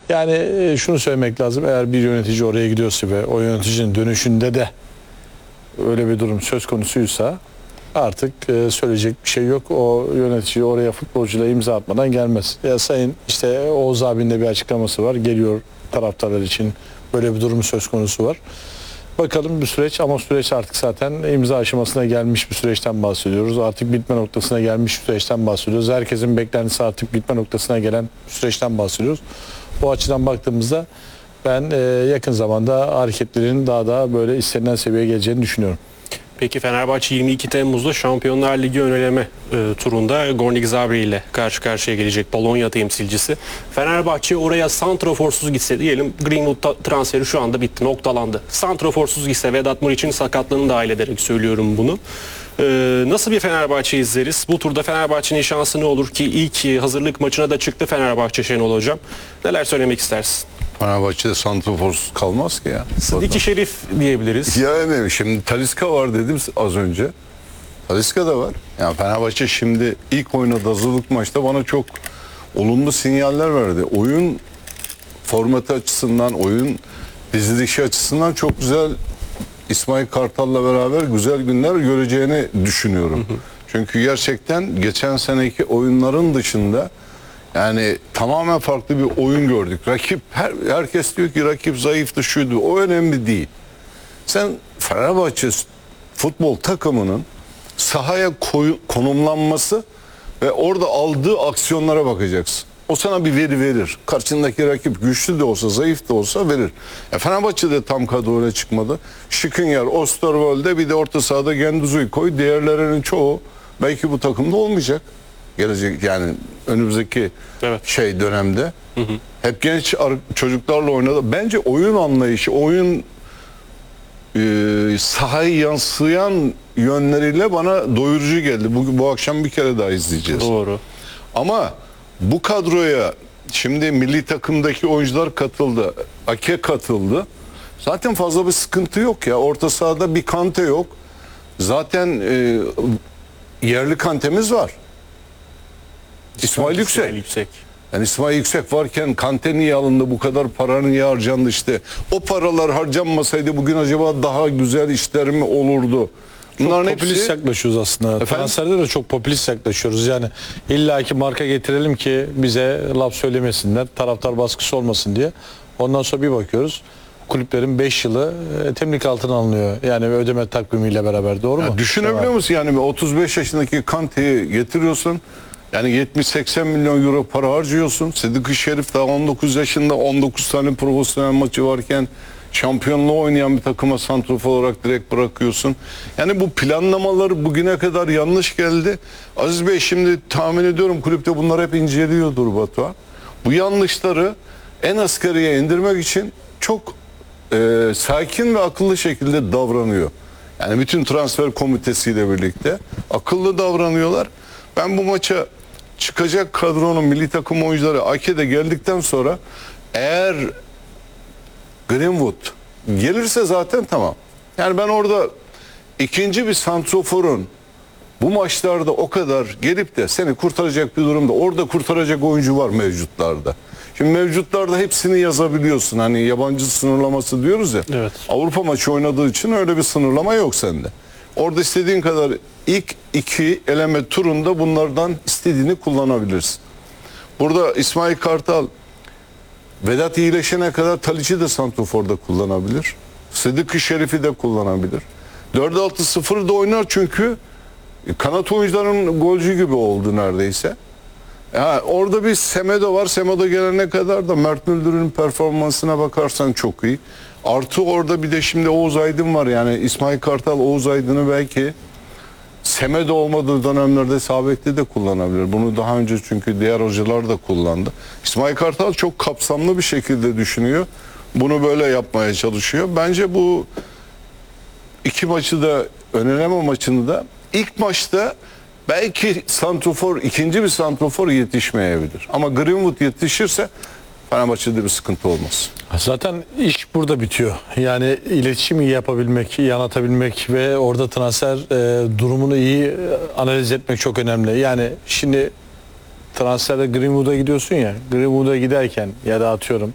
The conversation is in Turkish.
Yani şunu söylemek lazım. Eğer bir yönetici oraya gidiyorsa ve o yöneticinin dönüşünde de öyle bir durum söz konusuysa artık söyleyecek bir şey yok. O yönetici oraya futbolcuyla imza atmadan gelmez. Ya sayın işte Oğuz abinin de bir açıklaması var. Geliyor taraftarlar için böyle bir durum söz konusu var. Bakalım bir süreç ama süreç artık zaten imza aşamasına gelmiş bir süreçten bahsediyoruz. Artık bitme noktasına gelmiş bir süreçten bahsediyoruz. Herkesin beklentisi artık bitme noktasına gelen bir süreçten bahsediyoruz. Bu açıdan baktığımızda ben yakın zamanda hareketlerin daha da böyle istenilen seviyeye geleceğini düşünüyorum. Peki Fenerbahçe 22 Temmuz'da Şampiyonlar Ligi ön eleme turunda Gornik Zabri ile karşı karşıya gelecek, Polonya temsilcisi. Fenerbahçe oraya santraforsuz gitse diyelim, Greenwood transferi şu anda bitti, noktalandı. Santraforsuz gitse, Vedat Muriç'in sakatlığını dahil ederek söylüyorum bunu. Nasıl bir Fenerbahçe izleriz? Bu turda Fenerbahçe'nin şansı ne olur ki ilk hazırlık maçına da çıktı Fenerbahçe Şenol Hocam. Neler söylemek istersin? Fenerbahçe'de santraforsuz kalmaz ki ya. Sıdiki Şerif diyebiliriz. Yani şimdi Talisca var dedim az önce. Talisca da var. Yani Fenerbahçe şimdi ilk oynadığı hazırlık maçta bana çok olumlu sinyaller verdi. Oyun formatı açısından, oyun dizilişi açısından çok güzel, İsmail Kartal'la beraber güzel günler göreceğini düşünüyorum. Çünkü gerçekten geçen seneki oyunların dışında yani tamamen farklı bir oyun gördük. Rakip herkes diyor ki rakip zayıftı, şuydu. O önemli değil. Sen Fenerbahçe futbol takımının sahaya konumlanması ve orada aldığı aksiyonlara bakacaksın. O sana bir veri verir. Karşındaki rakip güçlü de olsa, zayıf da olsa verir. Fenerbahçe de tam kadroyla çıkmadı. Skriniar, Osterwolde, bir de orta sahada Genduzi'yi koy. Diğerlerinin çoğu belki bu takımda olmayacak. Gelecek yani önümüzdeki dönemde. Hep genç çocuklarla oynadı. Bence oyun anlayışı, oyun sahayı yansıyan yönleriyle bana doyurucu geldi. Bu akşam bir kere daha izleyeceğiz. Doğru. Ama bu kadroya şimdi milli takımdaki oyuncular katıldı. Ake katıldı. Zaten fazla bir sıkıntı yok ya. Orta sahada bir Kante yok. Zaten yerli Kante'miz var. İsmail Yüksek. Yani İsmail Yüksek varken Kante niye alındı, bu kadar para niye harcandı işte. O paralar harcanmasaydı bugün acaba daha güzel işler mi olurdu? Bunların çok popülist yaklaşıyoruz aslında. Transferde de çok popülist yaklaşıyoruz. Yani illaki marka getirelim ki bize laf söylemesinler, taraftar baskısı olmasın diye. Ondan sonra bir bakıyoruz. Kulüplerin 5 yılı temlik altına alınıyor. Yani ödeme takvimiyle beraber, doğru mu? Düşünebiliyor musun? Yani 35 yaşındaki Kante'yi getiriyorsun. Yani 70-80 milyon euro para harcıyorsun. Sıdiki Şerif daha 19 yaşında, 19 tane profesyonel maçı varken şampiyonluğu oynayan bir takıma santrafor olarak direkt bırakıyorsun. Yani bu planlamalar bugüne kadar yanlış geldi. Aziz Bey şimdi tahmin ediyorum kulüpte bunlar hep inceliyordur Batuhan. Bu yanlışları en asgariye indirmek için çok sakin ve akıllı şekilde davranıyor. Yani bütün transfer komitesiyle birlikte akıllı davranıyorlar. Ben bu maça çıkacak kadronun milli takım oyuncuları Ake'de geldikten sonra eğer Greenwood gelirse zaten tamam. Yani ben orada ikinci bir santroforun bu maçlarda o kadar gelip de seni kurtaracak bir durumda, orada kurtaracak oyuncu var mevcutlarda. Şimdi mevcutlarda hepsini yazabiliyorsun. Hani yabancı sınırlaması diyoruz ya. Evet. Avrupa maçı oynadığı için öyle bir sınırlama yok sende. Orada istediğin kadar ilk iki eleme turunda bunlardan istediğini kullanabilirsin. Burada İsmail Kartal Vedat iyileşene kadar Talisca'yı de santroforda kullanabilir. Sıdiki Şerif'i de kullanabilir. 4-6-0'da oynar çünkü kanat oyuncuların golcü gibi oldu neredeyse. Orada bir Semedo var. Semedo gelene kadar da Mert Müldür'ün performansına bakarsan çok iyi. Artı orada bir de şimdi Oğuz Aydın var. Yani İsmail Kartal Oğuz Aydın'ı belki Semedo olmadığı dönemlerde sağ bekte de kullanabilir. Bunu daha önce çünkü diğer hocalar da kullandı. İsmail Kartal çok kapsamlı bir şekilde düşünüyor. Bunu böyle yapmaya çalışıyor. Bence bu iki maçı da öneleme maçını da ilk maçta belki santrofor, ikinci bir santrofor yetişmeyebilir. Ama Greenwood yetişirse Fenerbahçe'de bir sıkıntı olmaz. Zaten iş burada bitiyor. Yani iletişim iyi yapabilmek, iyi anlatabilmek ve orada transfer durumunu iyi analiz etmek çok önemli. Yani şimdi transferde Greenwood'a gidiyorsun ya, Greenwood'a giderken ya da atıyorum